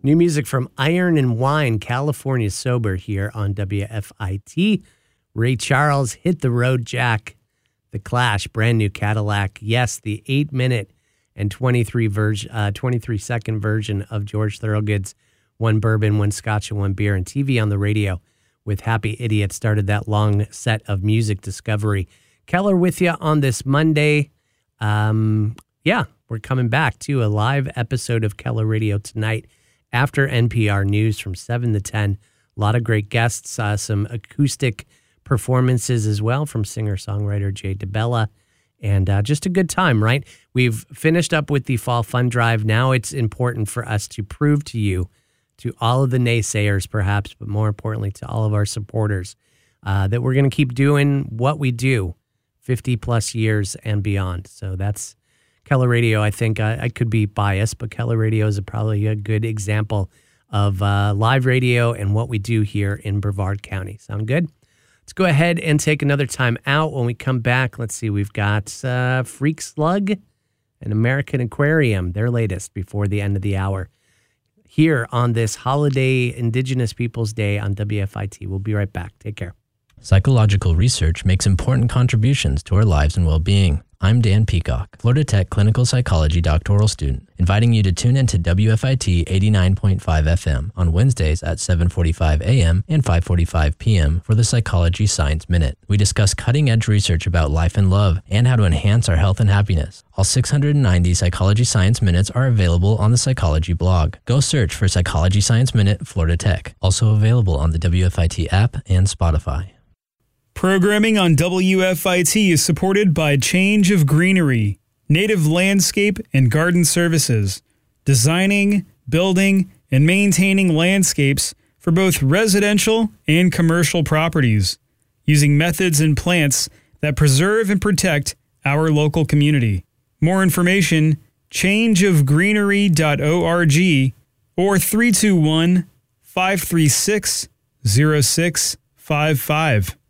New music from Iron and Wine, California Sober here on WFIT. Ray Charles, Hit the Road Jack. The Clash, Brand New Cadillac. Yes, the 8-minute and 23-second version of George Thorogood's One Bourbon, One Scotch, and One Beer, and TV on the Radio with Happy Idiot started that long set of music discovery. Keller with you on this Monday. We're coming back to a live episode of Keller Radio tonight after NPR News from 7 to 10. A lot of great guests, some acoustic performances as well from singer-songwriter Jay DeBella, and just a good time, right? We've finished up with the Fall Fund Drive. Now it's important for us to prove to you, to all of the naysayers perhaps, but more importantly to all of our supporters, that we're going to keep doing what we do 50 plus years and beyond. So that's Keller Radio. I think I could be biased, but Keller Radio is probably a good example of live radio and what we do here in Brevard County. Sound good? Let's go ahead and take another time out. When we come back, let's see, we've got Freak Slug and American Aquarium, their latest before the end of the hour, here on this holiday Indigenous Peoples Day on WFIT. We'll be right back. Take care. Psychological research makes important contributions to our lives and well-being. I'm Dan Peacock, Florida Tech Clinical Psychology doctoral student, inviting you to tune into WFIT 89.5 FM on Wednesdays at 7:45 a.m. and 5:45 p.m. for the Psychology Science Minute. We discuss cutting-edge research about life and love and how to enhance our health and happiness. All 690 Psychology Science Minutes are available on the Psychology blog. Go search for Psychology Science Minute Florida Tech. Also available on the WFIT app and Spotify. Programming on WFIT is supported by Change of Greenery, Native Landscape and Garden Services, designing, building, and maintaining landscapes for both residential and commercial properties, using methods and plants that preserve and protect our local community. More information, changeofgreenery.org or 321-536-0655.